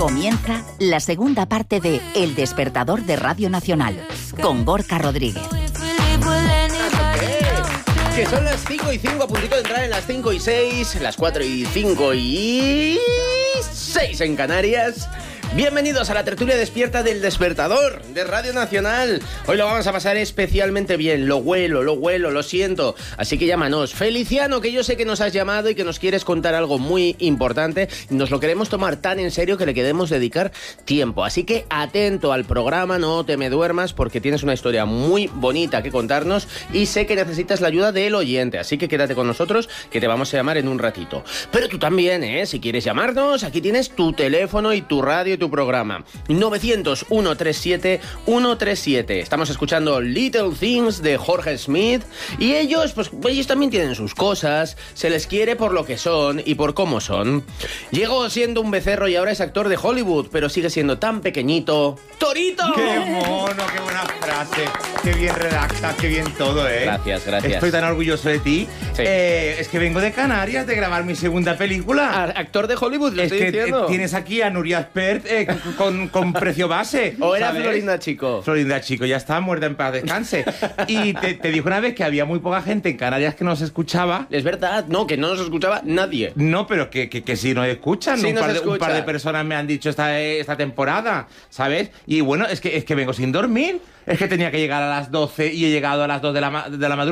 Comienza la segunda parte de El Despertador de Radio Nacional, con Gorka Rodríguez. Que son las 5:05, a puntito de entrar en las 5:06, las 4:05 en Canarias. Bienvenidos a la tertulia despierta del Despertador de Radio Nacional. Hoy lo vamos a pasar especialmente bien. Lo huelo, lo siento. Así que llámanos. Feliciano, que yo sé que nos has llamado y que nos quieres contar algo muy importante. Nos lo queremos tomar tan en serio que le queremos dedicar tiempo. Así que atento al programa, no te me duermas, porque tienes una historia muy bonita que contarnos y sé que necesitas la ayuda del oyente. Así que quédate con nosotros, que te vamos a llamar en un ratito. Pero tú también, si quieres llamarnos, aquí tienes tu teléfono y tu radio y tu programa. 900-137-137. Estamos escuchando Little Things de Jorge Smith y ellos también tienen sus cosas, se les quiere por lo que son y por cómo son. Llegó siendo un becerro y ahora es actor de Hollywood, pero sigue siendo tan pequeñito. ¡Torito! ¡Qué mono! ¡Qué buena frase! ¡Qué bien redacta! ¡Qué bien todo, Gracias. Estoy tan orgulloso de ti. Sí. Es que vengo de Canarias de grabar mi segunda película. Actor de Hollywood, lo estoy diciendo. Tienes aquí a Nuria Espert con precio base. ¿O era ¿sabes? Florinda Chico? Florinda Chico, ya está muerta, en paz descanse. Y te dijo una vez que había muy poca gente en Canarias que nos escuchaba. Es verdad, no, que no nos escuchaba nadie. No, pero que sí nos escuchan. Sí, un par de personas me han dicho esta temporada, ¿sabes? Y bueno, es que vengo sin dormir. Es que tenía que llegar a las 12 y he llegado a las 2 de la madrugada.